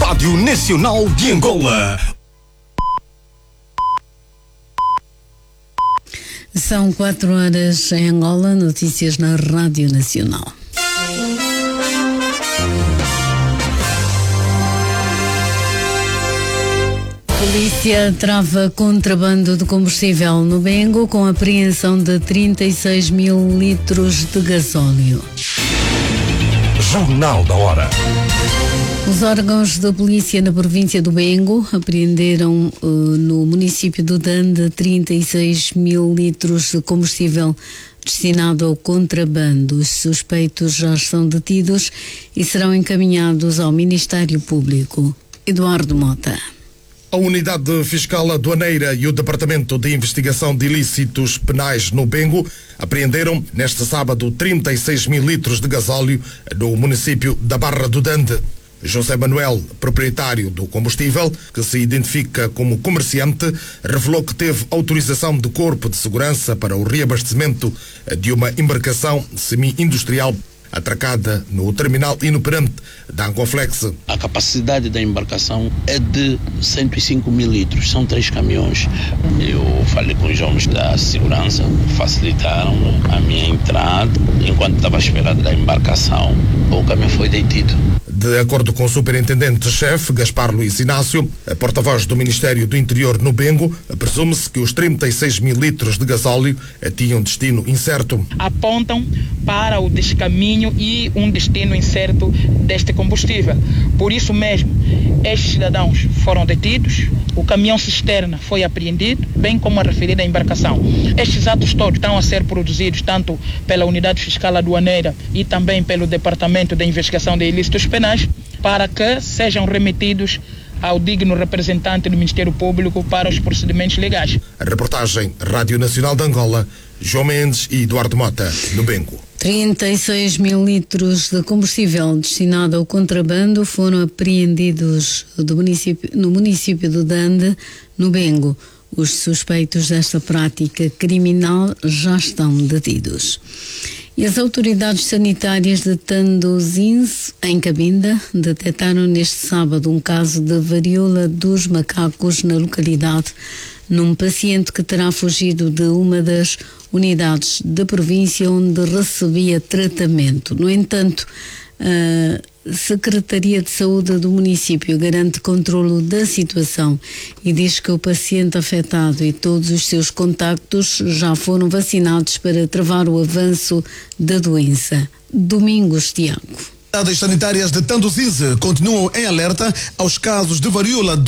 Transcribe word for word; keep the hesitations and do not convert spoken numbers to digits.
Rádio Nacional de Angola. São quatro horas em Angola, notícias na Rádio Nacional. Polícia trava contrabando de combustível no Bengo com apreensão de trinta e seis mil litros de gasóleo. Jornal da Hora. Os órgãos da polícia na província do Bengo apreenderam uh, no município do Dande trinta e seis mil litros de combustível destinado ao contrabando. Os suspeitos já estão detidos e serão encaminhados ao Ministério Público. Eduardo Mota. A Unidade Fiscal Aduaneira e o Departamento de Investigação de Ilícitos Penais no Bengo apreenderam neste sábado trinta e seis mil litros de gasóleo no município da Barra do Dande. José Manuel, proprietário do combustível, que se identifica como comerciante, revelou que teve autorização do Corpo de Segurança para o reabastecimento de uma embarcação semi-industrial atracada no terminal inoperante da Ancoflex. A capacidade da embarcação é de cento e cinco mil litros, são três caminhões. Eu falei com os homens da segurança, facilitaram a minha entrada. Enquanto estava esperando da embarcação, o caminhão foi detido. De acordo com o superintendente-chefe Gaspar Luiz Inácio, a porta-voz do Ministério do Interior no Bengo, presume-se que os trinta e seis mil litros de gasóleo tinham destino incerto. Apontam para o descaminho e um destino incerto deste combustível. Por isso mesmo, estes cidadãos foram detidos, o caminhão cisterna foi apreendido, bem como a referida embarcação. Estes atos todos estão a ser produzidos tanto pela Unidade Fiscal Aduaneira e também pelo Departamento de Investigação de Ilícitos Penais, para que sejam remetidos ao digno representante do Ministério Público para os procedimentos legais. A reportagem Rádio Nacional de Angola, João Mendes e Eduardo Mota, no Bengo. trinta e seis mil litros de combustível destinado ao contrabando foram apreendidos do município, no município do Dande, no Bengo. Os suspeitos desta prática criminal já estão detidos. E as autoridades sanitárias de Tandozins, em Cabinda, detectaram neste sábado um caso de varíola dos macacos na localidade, num paciente que terá fugido de uma das unidades da província onde recebia tratamento. No entanto, a Secretaria de Saúde do município garante controlo da situação e diz que o paciente afetado e todos os seus contactos já foram vacinados para travar o avanço da doença. Domingos Tiago. As autoridades sanitárias de Tandozins continuam em alerta aos casos de varíola